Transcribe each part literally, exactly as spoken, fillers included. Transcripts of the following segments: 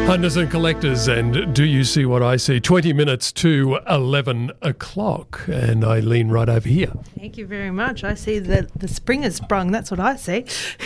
Hunters and collectors, and do you see what I see? twenty minutes to eleven o'clock, and I lean right over here. Thank you very much. I see that the spring has sprung. That's what I see.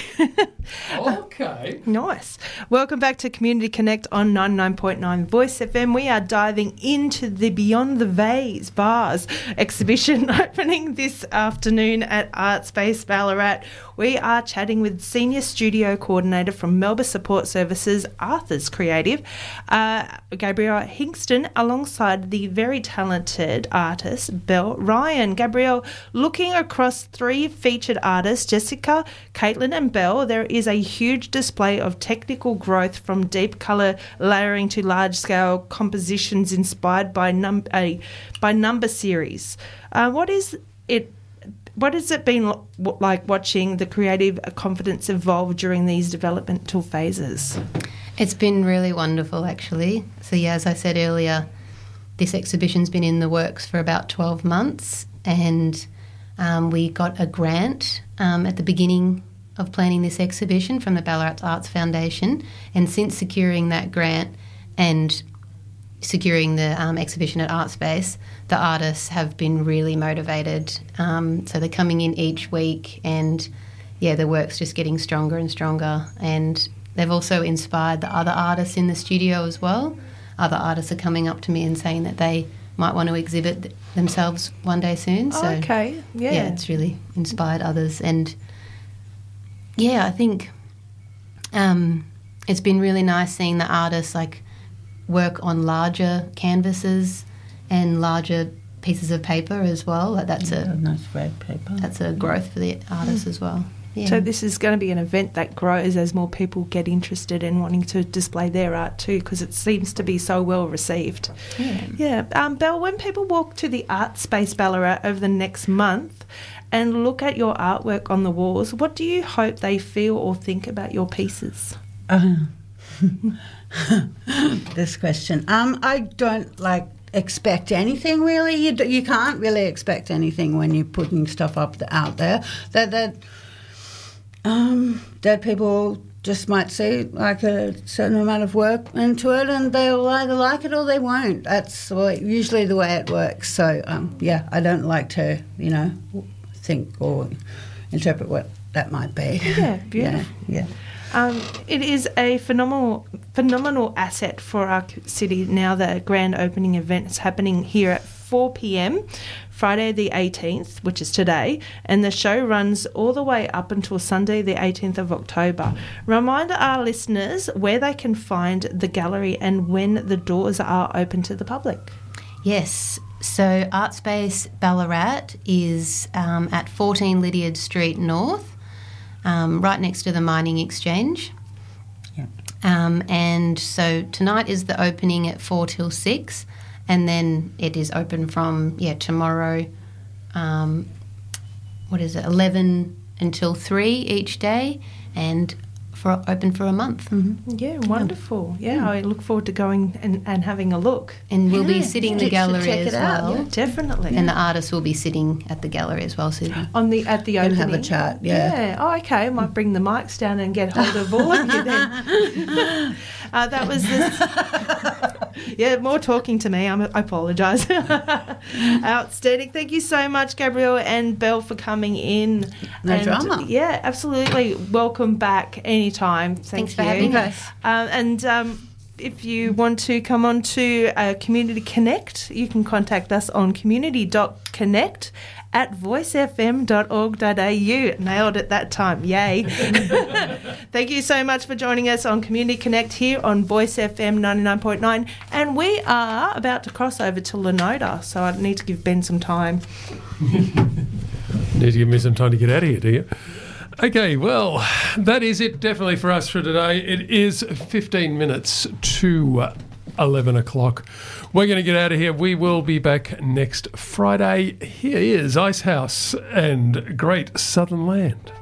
Okay. Nice. Welcome back to Community Connect on ninety-nine point nine Voice F M. We are diving into the Beyond the Vase Bars exhibition opening this afternoon at Art Space Ballarat. We are chatting with Senior Studio Coordinator from Melba Support Services, Arthur's Creative, uh, Gabrielle Hingston, alongside the very talented artist, Belle Ryan. Gabrielle, looking across three featured artists, Jessica, Caitlin and Belle, there is a huge display of technical growth from deep colour layering to large-scale compositions inspired by, num- a, by number series. Uh, what is it? What has it been like watching the creative confidence evolve during these developmental phases? It's been really wonderful, actually. So, yeah, as I said earlier, this exhibition's been in the works for about twelve months, and um, we got a grant um, at the beginning of planning this exhibition from the Ballarat Arts Foundation, and since securing that grant and securing the um, exhibition at Art Space, the artists have been really motivated. Um, so they're coming in each week, and yeah, the work's just getting stronger and stronger. And they've also inspired the other artists in the studio as well. Other artists are coming up to me and saying that they might want to exhibit themselves one day soon. So, oh, okay, yeah. Yeah, it's really inspired others. And yeah, I think um, it's been really nice seeing the artists like work on larger canvases and larger pieces of paper as well. Like that's yeah, a nice red paper. That's a growth for the artists mm. as well. Yeah. So this is going to be an event that grows as more people get interested in wanting to display their art too, because it seems to be so well received. Yeah. Yeah. Um, Belle, when people walk to the Art Space Ballarat over the next month and look at your artwork on the walls, what do you hope they feel or think about your pieces? Uh, this question. Um, I don't like expect anything really. You do, you can't really expect anything when you're putting stuff up the, out there. That that um, that people just might see like a certain amount of work into it, and they'll either like it or they won't. That's usually the way it works. So um, yeah, I don't like to you know think or interpret what that might be. Yeah, beautiful. yeah. yeah. Um, it is a phenomenal phenomenal asset for our city now. The grand opening event is happening here at four p.m, Friday the eighteenth, which is today, and the show runs all the way up until Sunday the eighteenth of October. Remind our listeners where they can find the gallery and when the doors are open to the public. Yes, so Art Space Ballarat is um, at fourteen Lydiard Street North, Um, right next to the Mining Exchange. Yeah. Um, and so tonight is the opening at four till six, and then it is open from, yeah, tomorrow, um, what is it, eleven until three each day, and for open for a month. Mm-hmm. Yeah, wonderful. Yeah, yeah, I look forward to going and, and having a look. And we'll yeah. be sitting in the You gallery check as it out. well. Yeah, definitely. And the artists will be sitting at the gallery as well. So on the at the opening. And have a chat, yeah. Yeah. Oh, okay. I might bring the mics down and get hold of all of you then. uh, that was this. Yeah, more talking to me. I'm, I apologise. Outstanding. Thank you so much, Gabrielle and Belle, for coming in. No and, drama. Yeah, absolutely. Welcome back anytime. Thank Thanks you. for having us. Um, and um, if you want to come on to uh, Community Connect, you can contact us on community dot connect at voice f m dot org dot a u. Nailed it that time. Yay. Thank you so much for joining us on Community Connect here on Voice F M ninety-nine point nine. And we are about to cross over to Lenoda, so I need to give Ben some time. Need to give me some time to get out of here, do you? Okay, well, that is it definitely for us for today. It is fifteen minutes to eleven o'clock. We're going to get out of here. We will be back next Friday. Here is Icehouse and Great Southern Land.